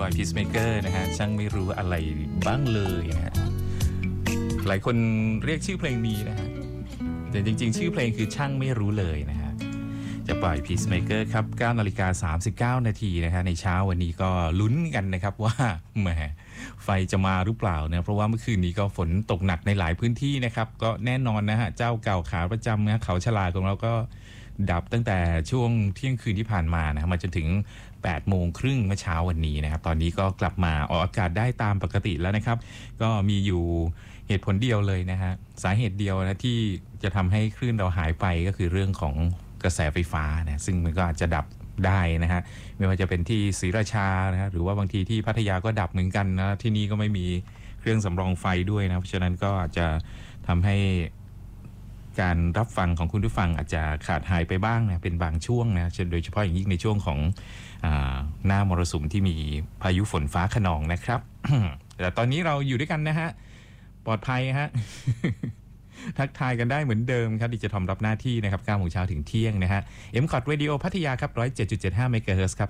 อยพีซเมเกอร์นะฮะช่างไม่รู้อะไรบ้างเลยนะฮะหลายคนเรียกชื่อเพลงนี้นะฮะแต่จริงๆชื่อเพลงคือช่างไม่รู้เลยนะฮะจะปล่อย Peacemaker ครับ 9:39 นาทีนะฮะในเช้าวันนี้ก็ลุ้นกันนะครับว่าแหมไฟจะมาหรือเปล่านะเพราะว่าเมื่อคืนนี้ก็ฝนตกหนักในหลายพื้นที่นะครับก็แน่นอนนะฮะเจ้าเก่าขาประจำนะเขาฉลาดของเราก็ดับตั้งแต่ช่วงเที่ยงคืนที่ผ่านมานะมาจนถึง 8:30 น.เมื่อเช้าวันนี้นะครับตอนนี้ก็กลับมาออกอากาศได้ตามปกติแล้วนะครับก็มีอยู่เหตุผลเดียวเลยนะฮะสาเหตุเดียวนะที่จะทำให้คลื่นเราหายไปก็คือเรื่องของกระแสไฟฟ้านะซึ่งมันก็อาจจะดับได้นะฮะไม่ว่าจะเป็นที่ศรีราชานะฮะหรือว่าบางทีที่พัทยาก็ดับเหมือนกันนะที่นี่ก็ไม่มีเครื่องสำรองไฟด้วยนะเพราะฉะนั้นก็อาจจะทำให้การรับฟังของคุณผู้ฟังอาจจะขาดหายไปบ้างนะเป็นบางช่วงนะโดยเฉพาะอย่างยิ่งในช่วงของหน้ามรสุมที่มีพายุฝนฟ้าคะนองนะครับ แต่ตอนนี้เราอยู่ด้วยกันนะฮะปลอดภัยฮะ ทักทายกันได้เหมือนเดิมครับดิจิทอมรับหน้าที่นะครับ 9 โมงเช้าถึงเที่ยงนะฮะ M-Cot Radio พัทยาครับ 107.75 เมกะเฮิรตซ์ครับ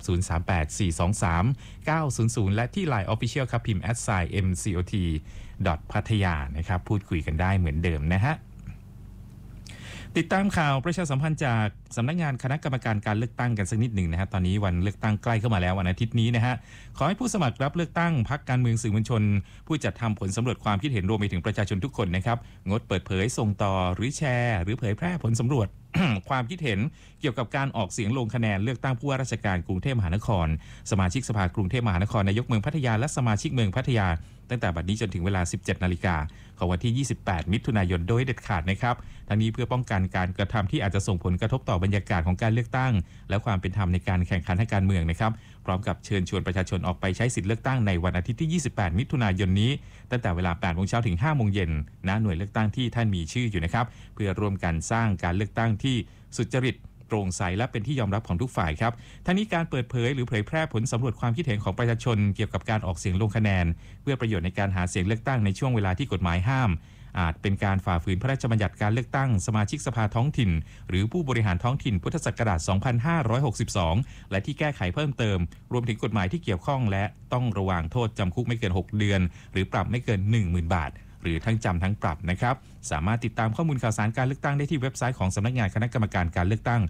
038-423-900 และที่ LINE Official ครับ พิมพ์ @MCOT พัทยานะครับพูดคุยกันได้เหมือนเดิมนะฮะติดตามข่าวประชาสัมพันธ์จากสำนักงานคณะกรรมการการเลือกตั้งกันสักนิดหนึ่งนะฮะตอนนี้วันเลือกตั้งใกล้เข้ามาแล้ววันอาทิตย์นี้นะฮะขอให้ผู้สมัครรับเลือกตั้งพรรคการเมืองสื่อมวลชนผู้จัดทำผลสำรวจความคิดเห็นรวมไปถึงประชาชนทุกคนนะครับงดเปิดเผยส่งต่อหรือแชร์หรือเผยแพร่ผลสำรวจ ความคิดเห็นเกี่ยวกับการออกเสียงลงคะแนนเลือกตั้งผู้ว่าราชการกรุงเทพมหานครสมาชิกสภากรุงเทพมหานครนายกเมืองพัทยาและสมาชิกเมืองพัทยาตั้งแต่บัดนี้จนถึงเวลา 17 นาฬิกาของวันที่ 28 มิถุนายนโดยเด็ดขาดนะครับทั้งนี้เพื่อป้องกันการกระทำที่อาจจะส่งผลกระทบต่อบรรยากาศของการเลือกตั้งและความเป็นธรรมในการแข่งขันทางการเมืองนะครับพร้อมกับเชิญชวนประชาชนออกไปใช้สิทธิเลือกตั้งในวันอาทิตย์ที่ 28 มิถุนายนนี้ตั้งแต่เวลา 8 โมงเช้าถึง 5 โมงเย็นณหน่วยเลือกตั้งที่ท่านมีชื่ออยู่นะครับเพื่อร่วมกันสร้างการเลือกตั้งที่สุจริตโปร่งใสและเป็นที่ยอมรับของทุกฝ่ายครับทั้งนี้การเปิดเผยหรือเผยแพร่ผลสำรวจความคิดเห็นของประชาชนเกี่ยวกับการออกเสียงลงคะแนนเพื่อประโยชน์ในการหาเสียงเลือกตั้งในช่วงเวลาที่กฎหมายห้ามอาจเป็นการฝ่าฝืนพระราชบัญญัติการเลือกตั้งสมาชิกสภาท้องถิ่นหรือผู้บริหารท้องถิ่นพุทธศักราช 2562 และที่แก้ไขเพิ่มเติมรวมถึงกฎหมายที่เกี่ยวข้องและต้องระวางโทษจำคุกไม่เกิน 6 เดือนหรือปรับไม่เกิน 10,000 บาทหรือทั้งจำทั้งปรับนะครับสามารถติดตามข้อมูลข่าวสารการเลือกตั้งได้ที่เว็บไซต์ของสำนักงานคณะกรรมการการเลือกตั้ง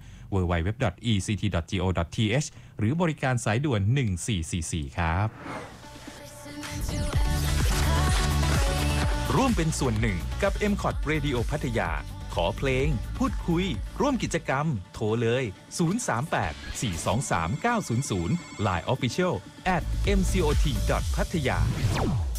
www.ect.go.th หรือบริการสายด่วน 1444 ครับร่วมเป็นส่วนหนึ่งกับ M-Cot Radio พัทยาขอเพลงพูดคุยร่วมกิจกรรมโทรเลย 038-423-900 LINE Official @mcot.pattaya